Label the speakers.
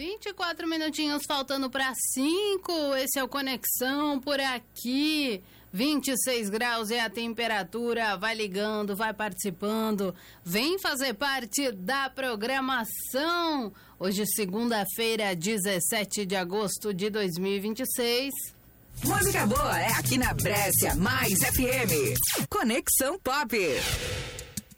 Speaker 1: 24 minutinhos faltando para 5. Esse é o Conexão por aqui. 26 graus é a temperatura. Vai ligando, vai participando. Vem fazer parte da programação. Hoje, segunda-feira, 17 de agosto de 2026.
Speaker 2: Música boa é aqui na Brescia Mais FM. Conexão Pop.